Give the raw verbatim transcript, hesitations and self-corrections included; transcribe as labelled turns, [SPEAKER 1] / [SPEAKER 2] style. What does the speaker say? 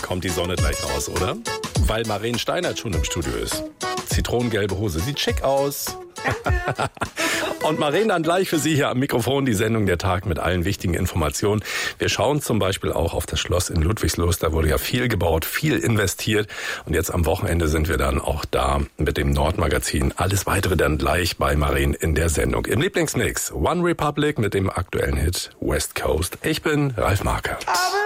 [SPEAKER 1] kommt die Sonne gleich raus, oder? Weil Maren Steinert schon im Studio ist. Zitronengelbe Hose, sieht schick aus. Und Maren, dann gleich für Sie hier am Mikrofon die Sendung Der Tag mit allen wichtigen Informationen. Wir schauen zum Beispiel auch auf das Schloss in Ludwigslust. Da wurde ja viel gebaut, viel investiert. Und jetzt am Wochenende sind wir dann auch da mit dem Nordmagazin. Alles Weitere dann gleich bei Maren in der Sendung. Im Lieblingsmix One Republic mit dem aktuellen Hit West Coast. Ich bin Ralf Marker.